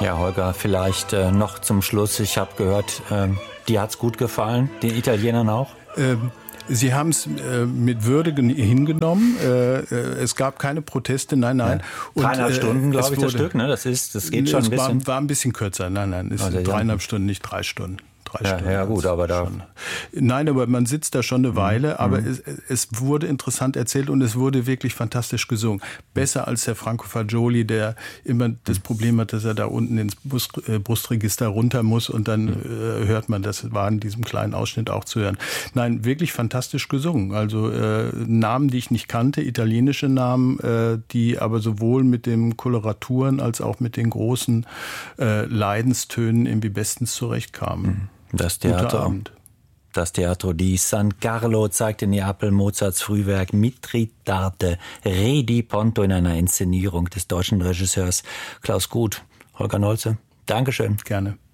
Ja, Holger, vielleicht noch zum Schluss. Ich habe gehört, dir hat's gut gefallen, den Italienern auch? Sie haben es mit Würde hingenommen. Es gab keine Proteste, nein. Ja. Und 3,5 Stunden, glaube ich, das Stück, ne? Das geht schon ein bisschen. War ein bisschen kürzer, nein. Es sind 3,5 Stunden, nicht 3 Stunden. Ja, gut, aber da... Nein, aber man sitzt da schon eine Weile, aber es wurde interessant erzählt und es wurde wirklich fantastisch gesungen. Besser als der Franco Fagioli, der immer das Problem hat, dass er da unten ins Brustregister runter muss und dann hört man, das war in diesem kleinen Ausschnitt auch zu hören. Nein, wirklich fantastisch gesungen. Also Namen, die ich nicht kannte, italienische Namen, die aber sowohl mit den Koloraturen als auch mit den großen Leidenstönen irgendwie bestens zurechtkamen. Das Teatro di San Carlo zeigt in Neapel Mozarts Frühwerk Mitridate Re di Ponto in einer Inszenierung des deutschen Regisseurs Klaus Guth. Holger Nolze, Dankeschön. Gerne.